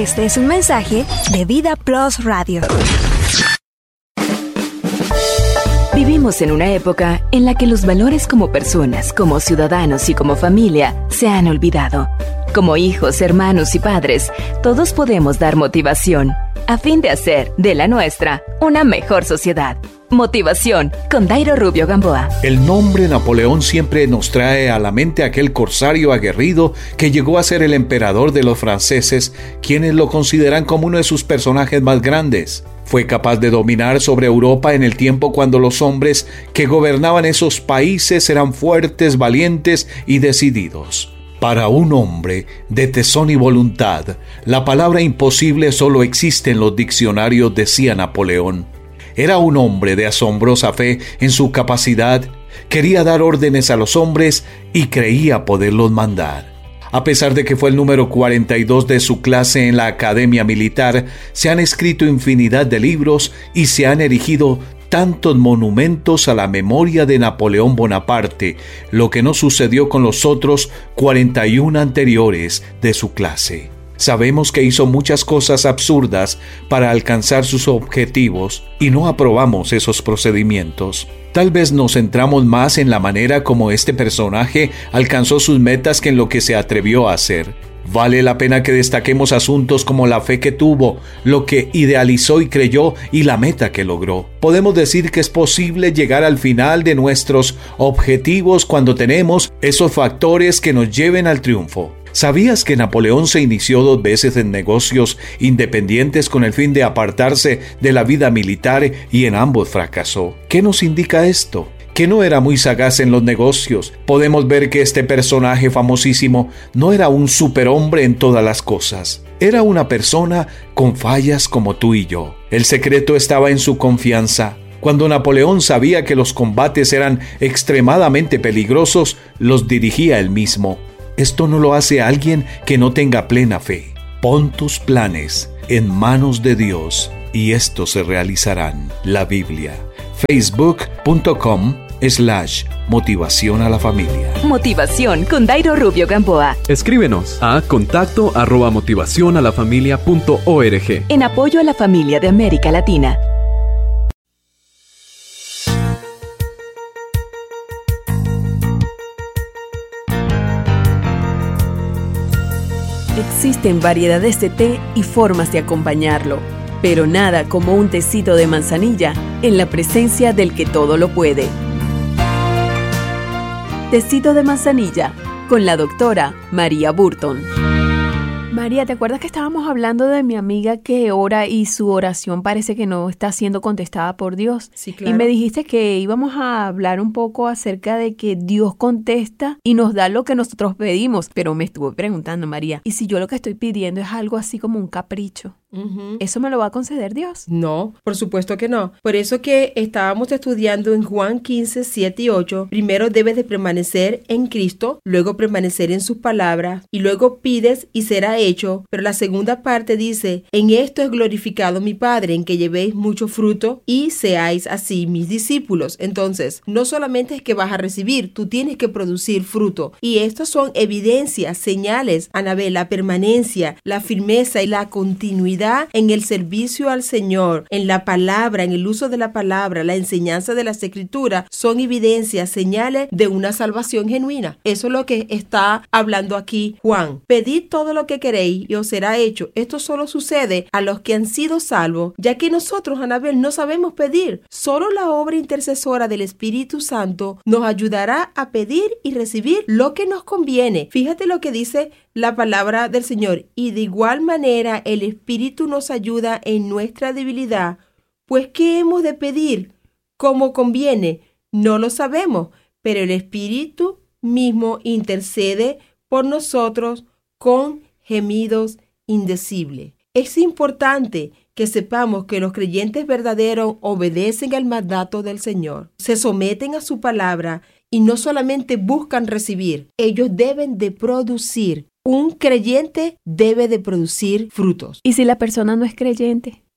Este es un mensaje de Vida Plus Radio. Vivimos en una época en la que los valores como personas, como ciudadanos y como familia se han olvidado. Como hijos, hermanos y padres, todos podemos dar motivación a fin de hacer de la nuestra una mejor sociedad. Motivación con Dairo Rubio Gamboa. El nombre Napoleón siempre nos trae a la mente aquel corsario aguerrido que llegó a ser el emperador de los franceses, quienes lo consideran como uno de sus personajes más grandes. Fue capaz de dominar sobre Europa en el tiempo cuando los hombres que gobernaban esos países eran fuertes, valientes y decididos. Para un hombre de tesón y voluntad, la palabra imposible solo existe en los diccionarios, decía Napoleón. Era un hombre de asombrosa fe en su capacidad, quería dar órdenes a los hombres y creía poderlos mandar. A pesar de que fue el número 42 de su clase en la Academia Militar, se han escrito infinidad de libros y se han erigido tantos monumentos a la memoria de Napoleón Bonaparte, lo que no sucedió con los otros 41 anteriores de su clase. Sabemos que hizo muchas cosas absurdas para alcanzar sus objetivos y no aprobamos esos procedimientos. Tal vez nos centramos más en la manera como este personaje alcanzó sus metas que en lo que se atrevió a hacer. Vale la pena que destaquemos asuntos como la fe que tuvo, lo que idealizó y creyó y la meta que logró. Podemos decir que es posible llegar al final de nuestros objetivos cuando tenemos esos factores que nos lleven al triunfo. ¿Sabías que Napoleón se inició 2 veces en negocios independientes con el fin de apartarse de la vida militar y en ambos fracasó? ¿Qué nos indica esto? Que no era muy sagaz en los negocios. Podemos ver que este personaje famosísimo no era un superhombre en todas las cosas. Era una persona con fallas como tú y yo. El secreto estaba en su confianza. Cuando Napoleón sabía que los combates eran extremadamente peligrosos, los dirigía él mismo. Esto no lo hace alguien que no tenga plena fe. Pon tus planes en manos de Dios y estos se realizarán. La Biblia. Facebook.com/motivación a la familia. Motivación con Dairo Rubio Gamboa. Escríbenos a contacto@motivacionalafamilia.org. En apoyo a la familia de América Latina. Existen variedades de té y formas de acompañarlo, pero nada como un tecito de manzanilla en la presencia del que todo lo puede. Tecito de manzanilla con la doctora María Burton. María, ¿te acuerdas que estábamos hablando de mi amiga que ora y su oración parece que no está siendo contestada por Dios? Sí, claro. Y me dijiste que íbamos a hablar un poco acerca de que Dios contesta y nos da lo que nosotros pedimos. Pero me estuve preguntando, María, ¿y si yo lo que estoy pidiendo es algo así como un capricho? ¿Eso me lo va a conceder Dios? No, por supuesto que no. Por eso que estábamos estudiando en Juan 15, 7 y 8. Primero debes de permanecer en Cristo, luego permanecer en sus palabras, y luego pides y será hecho. Pero la segunda parte dice, en esto es glorificado mi Padre, en que llevéis mucho fruto y seáis así mis discípulos. Entonces, no solamente es que vas a recibir, tú tienes que producir fruto. Y estas son evidencias, señales, Anabel, la permanencia, la firmeza y la continuidad en el servicio al Señor, en la palabra, en el uso de la palabra, la enseñanza de las Escrituras, son evidencias, señales de una salvación genuina. Eso es lo que está hablando aquí Juan. Pedid todo lo que queréis y os será hecho. Esto solo sucede a los que han sido salvos, ya que nosotros, Anabel, no sabemos pedir. Solo la obra intercesora del Espíritu Santo nos ayudará a pedir y recibir lo que nos conviene. Fíjate lo que dice la palabra del Señor. Y de igual manera el Espíritu nos ayuda en nuestra debilidad. Pues, ¿qué hemos de pedir? ¿Cómo conviene? No lo sabemos, pero el Espíritu mismo intercede por nosotros con gemidos indecibles. Es importante que sepamos que los creyentes verdaderos obedecen al mandato del Señor, se someten a su palabra y no solamente buscan recibir, ellos deben de producir. Un creyente debe de producir frutos. ¿Y si la persona no es creyente?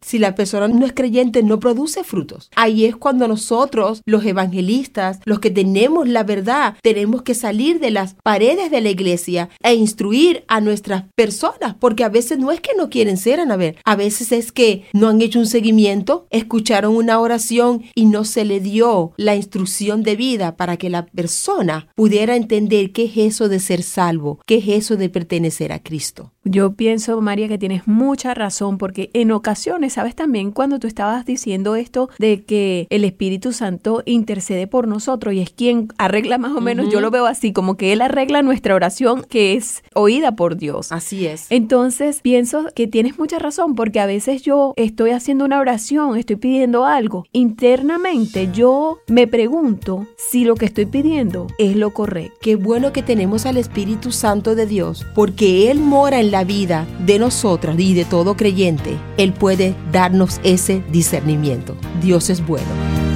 Si la persona no es creyente, no produce frutos. Ahí es cuando nosotros, los evangelistas, los que tenemos la verdad, tenemos que salir de las paredes de la iglesia e instruir a nuestras personas, porque a veces no es que no quieren ser, Anabel, a veces es que no han hecho un seguimiento, escucharon una oración y no se le dio la instrucción de vida para que la persona pudiera entender qué es eso de ser salvo, qué es eso de pertenecer a Cristo. Yo pienso, María, que tienes mucha razón, porque en ocasiones, ¿sabes? También cuando tú estabas diciendo esto de que el Espíritu Santo intercede por nosotros y es quien arregla más o menos, yo lo veo así, como que Él arregla nuestra oración que es oída por Dios. Así es. Entonces, pienso que tienes mucha razón, porque a veces yo estoy haciendo una oración, estoy pidiendo algo. Internamente yo me pregunto si lo que estoy pidiendo es lo correcto. Qué bueno que tenemos al Espíritu Santo de Dios, porque Él mora en la vida de nosotros y de todo creyente. Él puede darnos ese discernimiento. Dios es bueno.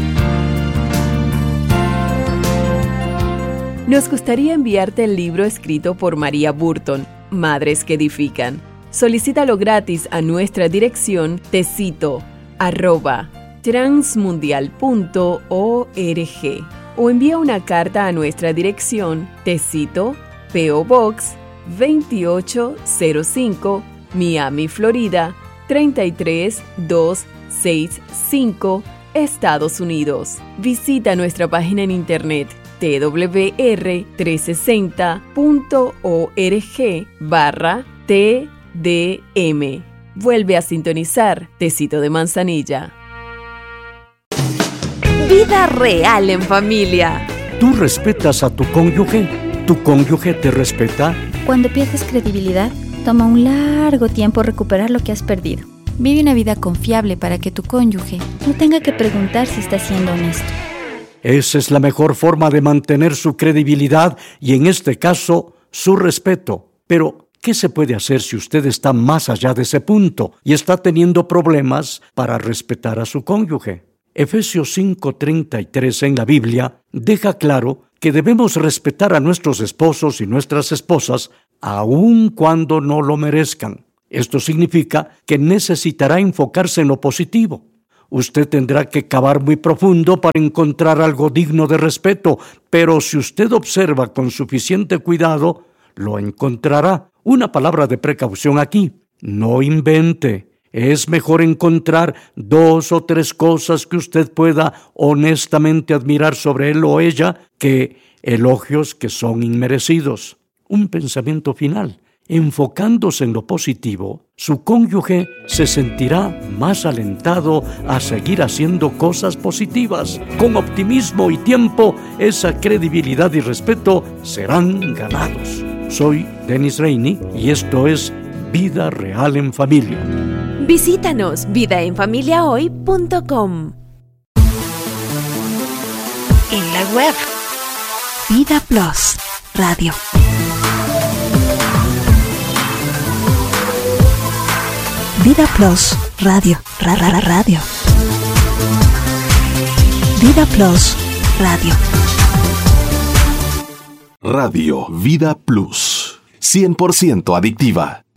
Nos gustaría enviarte el libro escrito por María Burton, Madres que Edifican. Solicítalo gratis a nuestra dirección tecito@transmundial.org o envía una carta a nuestra dirección Tecito, P.O. Box 2805, Miami, Florida 33265, Estados Unidos. Visita nuestra página en internet twr360.org/TDM. Vuelve a sintonizar Tecito de Manzanilla. Vida real en familia. ¿Tú respetas a tu cónyuge? ¿Tu cónyuge te respeta? Cuando pierdes credibilidad, toma un largo tiempo recuperar lo que has perdido. Vive una vida confiable para que tu cónyuge no tenga que preguntar si está siendo honesto. Esa es la mejor forma de mantener su credibilidad y, en este caso, su respeto. Pero, ¿qué se puede hacer si usted está más allá de ese punto y está teniendo problemas para respetar a su cónyuge? Efesios 5:33 en la Biblia deja claro que debemos respetar a nuestros esposos y nuestras esposas aun cuando no lo merezcan. Esto significa que necesitará enfocarse en lo positivo. Usted tendrá que cavar muy profundo para encontrar algo digno de respeto, pero si usted observa con suficiente cuidado, lo encontrará. Una palabra de precaución aquí: no invente. Es mejor encontrar 2 o 3 cosas que usted pueda honestamente admirar sobre él o ella que elogios que son inmerecidos. Un pensamiento final: enfocándose en lo positivo, su cónyuge se sentirá más alentado a seguir haciendo cosas positivas. Con optimismo y tiempo, esa credibilidad y respeto serán ganados. Soy Dennis Rainey y esto es Vida Real en Familia. Visítanos vidaenfamiliahoy.com. En la web Vida Plus Radio. Vida Plus Radio. Radio. Vida Plus Radio. Radio Vida Plus. 100% adictiva.